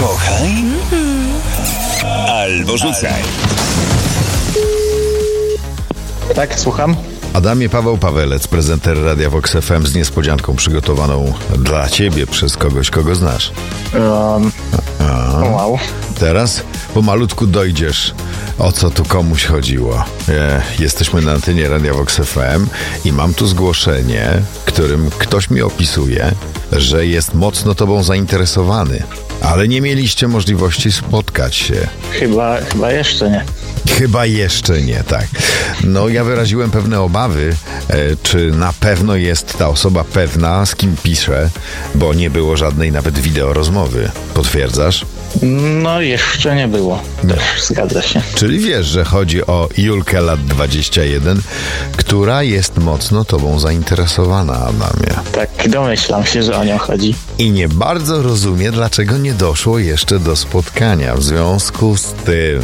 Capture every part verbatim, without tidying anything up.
Kochaj albo rzucaj. Tak, słucham. Adamie, Paweł Pawelec, prezenter Radia Vox F M z niespodzianką przygotowaną dla ciebie przez kogoś, kogo znasz. Um, wow. Teraz pomalutku dojdziesz, o co tu komuś chodziło. E, jesteśmy na antenie Radia Vox F M i mam tu zgłoszenie, którym ktoś mi opisuje, że jest mocno tobą zainteresowany, ale nie mieliście możliwości spotkać się. Chyba, chyba jeszcze nie. Chyba jeszcze nie, tak. No ja wyraziłem pewne obawy, e, czy na pewno jest ta osoba pewna, z kim pisze, bo nie było żadnej nawet wideo rozmowy. Potwierdzasz? No jeszcze nie było. Też zgadza się. Czyli wiesz, że chodzi o Julkę lat dwadzieścia jeden, która jest mocno tobą zainteresowana, Adamie. Tak, domyślam się, że o nią chodzi. I nie bardzo rozumie, dlaczego nie doszło jeszcze do spotkania. W związku z tym,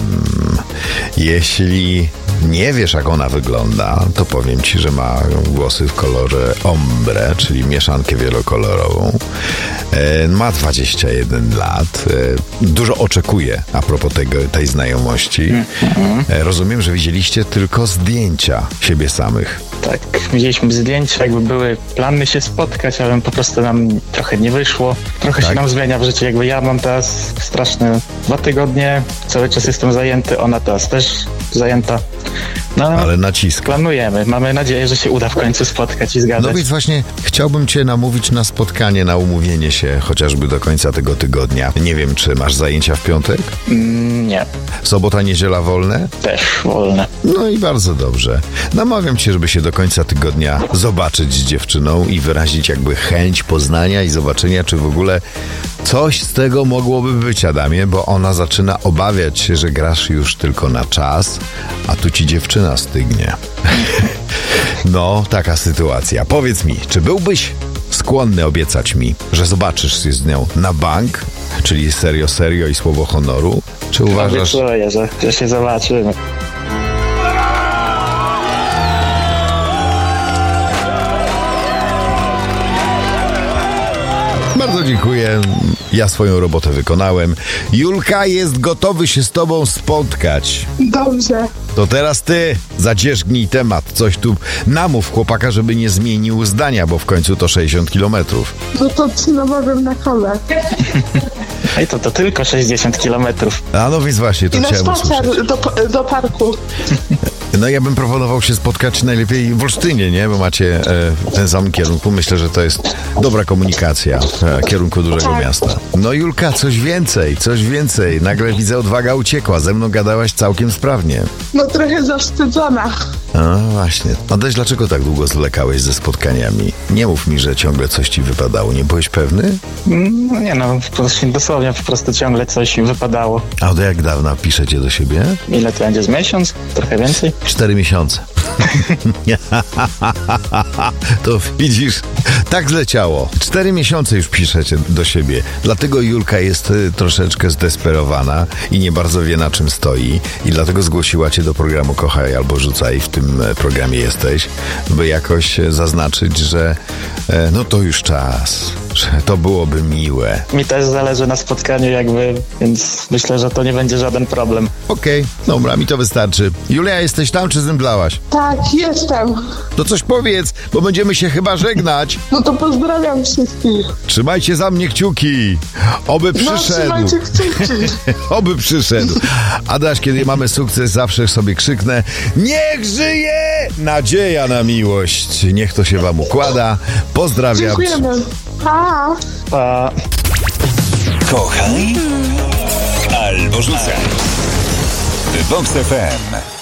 jeśli nie wiesz, jak ona wygląda, to powiem ci, że ma włosy w kolorze ombre, czyli mieszankę wielokolorową. E, ma dwadzieścia jeden lat. E, dużo oczekuje a propos tego, tej znajomości. Mm-hmm. E, rozumiem, że widzieliście tylko zdjęcia siebie samych. Tak, widzieliśmy zdjęcia, jakby były plany się spotkać, ale po prostu nam trochę nie wyszło. Trochę Tak? się nam zmienia w życiu. Jakby ja mam teraz straszne dwa tygodnie, cały czas jestem zajęty, ona teraz też zajęta. No, Ale naciska. Planujemy. Mamy nadzieję, że się uda w końcu spotkać i zgadać. No więc właśnie chciałbym cię namówić na spotkanie, na umówienie się chociażby do końca tego tygodnia. Nie wiem, czy masz zajęcia w piątek? Mm, nie. Sobota, niedziela wolne? Też wolne. No i bardzo dobrze. Namawiam cię, żeby się do końca tygodnia zobaczyć z dziewczyną i wyrazić jakby chęć poznania i zobaczenia, czy w ogóle coś z tego mogłoby być, Adamie, bo ona zaczyna obawiać się, że grasz już tylko na czas, a tu ci dziewczyna stygnie. No, taka sytuacja. Powiedz mi, czy byłbyś skłonny obiecać mi, że zobaczysz się z nią na bank, czyli serio, serio i słowo honoru? Czy uważasz... Obiecuję, że, że się zobaczymy. Bardzo dziękuję. Ja swoją robotę wykonałem. Julka jest gotowy się z tobą spotkać. Dobrze. To teraz ty zadzierzgnij temat. Coś tu namów chłopaka, żeby nie zmienił zdania, bo w końcu to sześćdziesiąt kilometrów. No to ci namawiam na kole. Ej, to, to tylko sześćdziesiąt kilometrów. A no więc właśnie, I to na chciałem spacer usłyszeć. do, do parku. No ja bym proponował się spotkać najlepiej w Olsztynie, nie? Bo macie e, ten sam kierunku. Myślę, że to jest dobra komunikacja w kierunku dużego Tak. miasta. No Julka, coś więcej, coś więcej. Nagle widzę, odwaga uciekła. Ze mną gadałaś całkiem sprawnie. No trochę zawstydzona. A właśnie. Adaś, dlaczego tak długo zwlekałeś ze spotkaniami? Nie mów mi, że ciągle coś ci wypadało. Nie byłeś pewny? No nie no, po prostu dosłownie po prostu ciągle coś wypadało. A od jak dawna piszecie do siebie? Ile to będzie z miesiąc? Trochę więcej? Cztery miesiące. To widzisz, tak zleciało. Cztery miesiące już piszecie do siebie. Dlatego Julka jest y, troszeczkę zdesperowana i nie bardzo wie, na czym stoi. I dlatego zgłosiła cię do programu Kochaj albo Rzucaj. W tym e, programie jesteś, by jakoś e, zaznaczyć, że e, no to już czas, że to byłoby miłe. Mi też zależy na spotkaniu jakby, więc myślę, że to nie będzie żaden problem. Okej, dobra, mi to wystarczy. Julia, jesteś tam, czy zemdlałaś? Tak, jestem. To coś powiedz, bo będziemy się chyba żegnać. No to pozdrawiam wszystkich. Trzymajcie za mnie kciuki. Oby No, przyszedł. trzymajcie kciuki. Oby przyszedł. Adaś, kiedy mamy sukces, zawsze sobie krzyknę: niech żyje nadzieja na miłość. Niech to się wam układa. Pozdrawiam. Dziękujemy. Pa. A... Kochaj albo rzucaj. Vox F M.